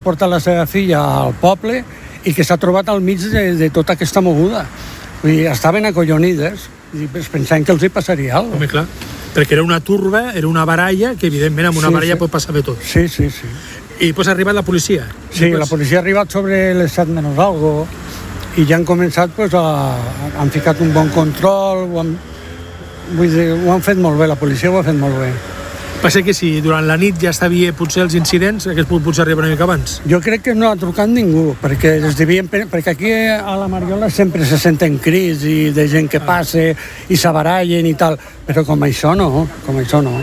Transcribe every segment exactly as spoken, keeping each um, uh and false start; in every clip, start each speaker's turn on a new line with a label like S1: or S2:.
S1: portat la seva filla al poble i que s'ha trobat al mig de, de tota aquesta moguda. Vull dir, estaven acollonides i pensaven que els hi passaria alguna cosa.
S2: Home, clar, perquè era una turba, era una baralla, que evidentment amb una
S1: Sí,
S2: baralla
S1: sí.
S2: pot passar de tot.
S1: Sí, sí, sí.
S2: I després ha arribat la policia.
S1: Sí,
S2: Després-
S1: la policia ha arribat sobre les set menys algo i ja han començat, pues, a, han ficat un bon control, ho han, vull dir, ho han fet molt bé, la policia ho ha fet molt bé.
S2: Passa que si durant la nit ja estaria potser els incidents, hagués pogut potser arribar una mica abans.
S1: Jo crec que no ha trucat ningú, perquè es devien, perquè aquí a la Mariola sempre se senten crits i de gent que passa i s'abarallen i tal, però com això no, com això no.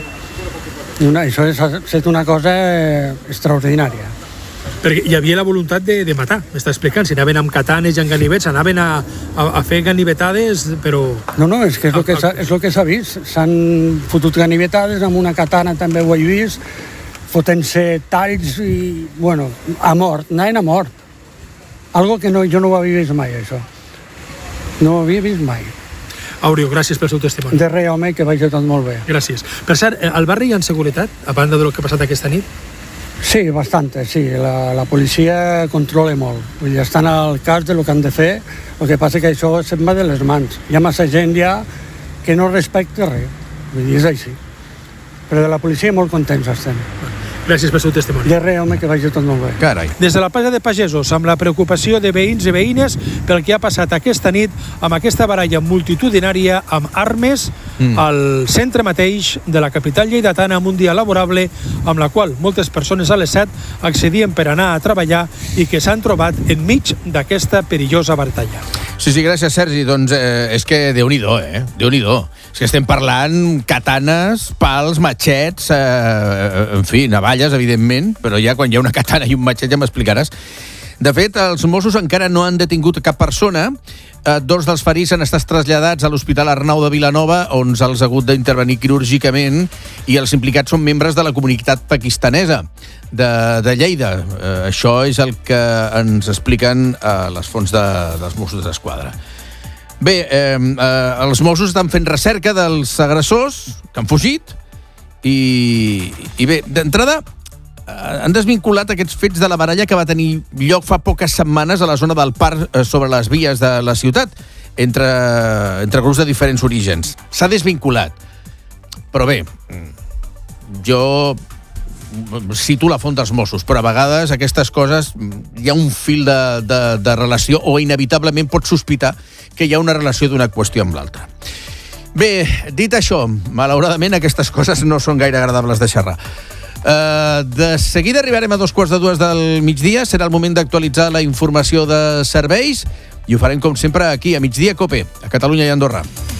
S1: I una, això és, ha estat una cosa extraordinària.
S2: Perquè hi havia la voluntat de, de matar, m'està explicant. Si anaven amb katanes i amb ganivets, anaven a, a, a fer ganivetades, però...
S1: No, no, és que és el que s'ha, és el que s'ha vist. S'han fotut ganivetades, amb una katana també ho he vist, fotent-se talls i, bueno, a mort, anaven a mort. Algo que no, jo no ho havia vist mai, això. No ho havia vist mai.
S2: Àureo, gràcies pel seu testimoni.
S1: De res, home, que vagi tot molt bé.
S2: Gràcies. Per cert, al barri hi ha seguretat, a banda del que ha passat aquesta nit?
S1: Sí, bastante, sí. La, la policia controla molt. Vull dir, estan al cas de lo que han de fer, el que passa que això se'n va de les mans. Hi ha massa gent ja que no respecta res. Vull dir, és així. Però de la policia molt contents estem.
S2: Gràcies pel seu testimoni.
S1: De res, home, que vagi tot molt bé.
S3: Carai.
S2: Des de la Plaça de Pagesos, amb la preocupació de veïns i veïnes pel que ha passat aquesta nit amb aquesta baralla multitudinària amb armes mm. al centre mateix de la capital lleidatana amb un dia laborable amb la qual moltes persones a les set accedien per anar a treballar i que s'han trobat enmig d'aquesta perillosa batalla.
S3: Sí, sí, gràcies, Sergi. Doncs eh, és que Déu-n'hi-do, eh? Déu-n'hi-do. És que estem parlant katanes, pals, matxets, eh, en fi, navalles, evidentment, però ja quan hi ha una katana i un matxet ja m'explicaràs. De fet, els Mossos encara no han detingut cap persona. Eh, dos dels ferits han estat traslladats a l'Hospital Arnau de Vilanova, on se'ls ha hagut d'intervenir quirúrgicament, i els implicats són membres de la comunitat pakistanesa de, de Lleida. Eh, això és el que ens expliquen eh, les fonts de, dels Mossos d'Esquadra. Bé, eh, eh, els Mossos estan fent recerca dels agressors que han fugit i, i bé, d'entrada eh, han desvinculat aquests fets de la baralla que va tenir lloc fa poques setmanes a la zona del parc eh, sobre les vies de la ciutat entre, entre grups de diferents orígens. S'ha desvinculat. Però bé, jo cito la font dels Mossos, però a vegades aquestes coses hi ha un fil de, de, de relació o inevitablement pots sospitar que hi ha una relació d'una qüestió amb l'altra. Bé, dit això, malauradament aquestes coses no són gaire agradables de xerrar. Uh, de seguida arribarem a dos quarts de dues del migdia, serà el moment d'actualitzar la informació de serveis i ho farem com sempre aquí a Migdia Cope, a Catalunya i Andorra.